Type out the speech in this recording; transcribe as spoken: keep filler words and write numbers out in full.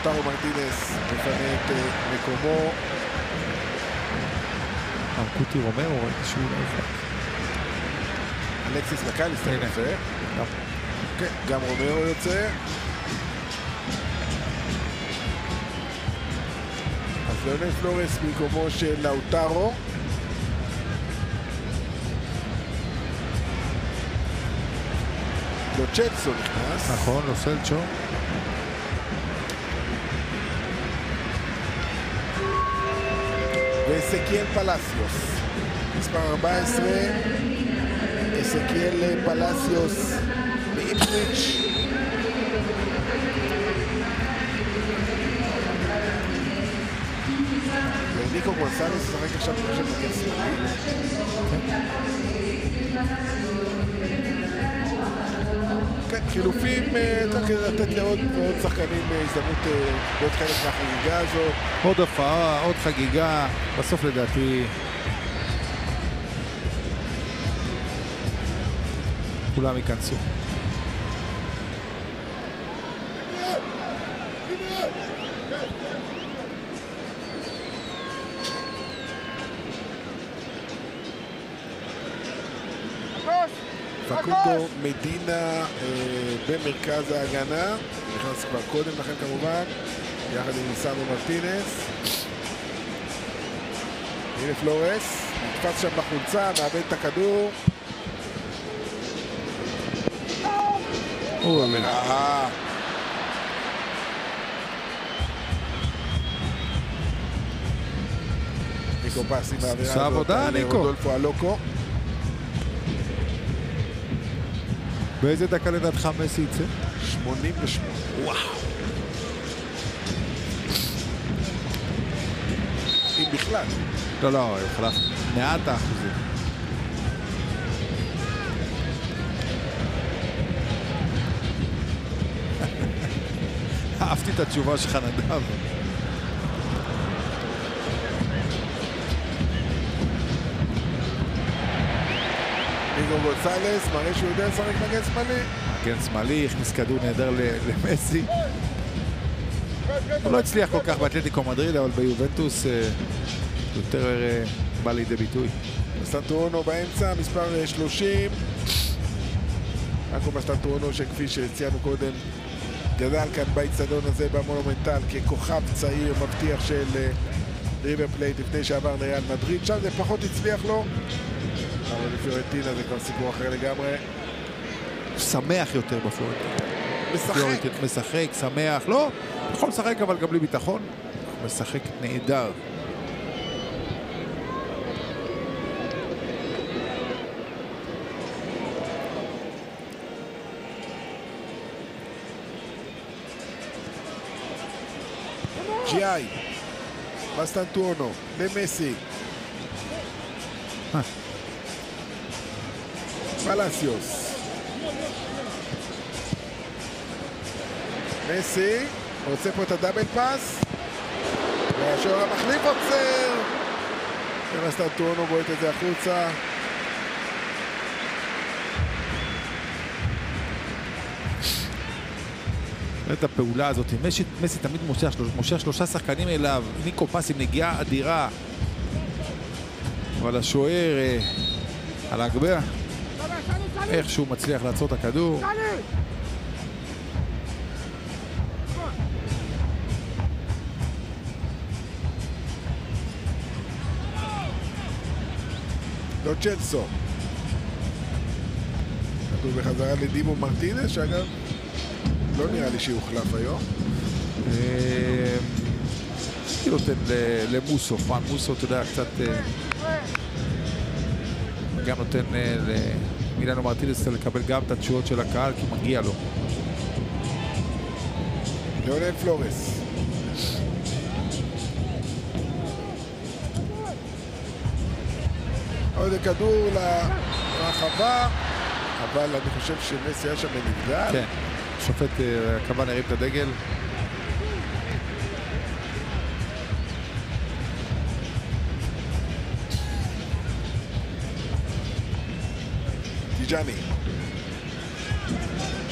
לאוטרו מרטינס מפנה את מקומו. ארקוטי רומרו, ראיתי שהוא לא יפק. אלכסיס מקליסטר יוצא. כן, גם רומרו יוצא. אז ליונל פלורס במקומו של לאוטרו. לו צ'לסו נכנס. נכון, לו סלצ'ו. ואסקיאל פלסיוס. מספר ארבע עשרה. אסקיאל פלסיוס מאיפסוויץ'. וניקו גונסלס שחק עכשיו כמו של מגן שמאלי. כן, חילופים, צריך לתת לעוד שחקנים הזדמנות להיות חלק מהחגיגה הזאת. עוד הופעה, עוד חגיגה, בסוף לדעתי כולם ייכנסו. פקונדו מדינה במרכז ההגנה, נכנס כבר קודם לכן כמובן, יחד עם ניסנו מרטינס. הנה פלורס, נתפס שם בחולצה, מאבד את הכדור. או, מראה. ניקו פסי בעבירה הזאת. עבודה, ניקו. רודולפו אלוקו. באיזה דקה לדעתך מסי יצא? שמונים ושמונה. וואו. אם בכלל. לא, לא, יוחלף מעט האחוזים. אהבתי את התשובה שלך, נדב. ניגו גונסלס מראה שהוא יודע לשחק מגן שמאלי. מגן שמאלי, הכניס כדור נהדר למסי. הוא לא הצליח כל כך באתלטיקו מדריד, אבל ביובנטוס יותר בא לידי ביטוי. מסטנטואנו באמצע, מספר שלושים. אקו מסטנטואנו שכפי שציינו קודם, גדל כאן באצטדיון הזה במונומנטל ככוכב צעיר מבטיח של ריבר פלייט לפני שעבר לריאל מדריד. שם זה פחות הצליח לו. אבל בפיורנטינה זה כבר סיפור אחר לגמרי. הוא שמח יותר בפלורנטינה. משחק. משחק, שמח. לא, יכול לשחק אבל גם בלי ביטחון. הוא משחק נהדר. ג'י-איי. מסטנטואנו. למסי. פלסיוס. מסי רוצה פה את הדאבל פאס והשוער המחליף עוצר ומסטנטואנו בועט את זה החוצה. את הפעולה הזאת, מסי, מסי תמיד מושך, מושך שלושה שחקנים אליו, ניקו פס עם נגיעה אדירה, אבל השוער אה, על ההגביה איך שהוא מצליח לעצור את הכדור. לא צ'לסו. כדור בחזרה לדימו מרטינס, שאגב לא נראה לי שיוחלף היום. היא נותן למוסו, פרן מוסו, אתה יודע, קצת גם נותן למילאנו מרטינס לקבל גם את התשואות של הקהל, כי מגיע לו. ליונל פלורס. עוד כדור לרחבה, אבל אני חושב שמסי היה שם בנבדל. כן, שופט כמובן הרים את הדגל. טיג'אני.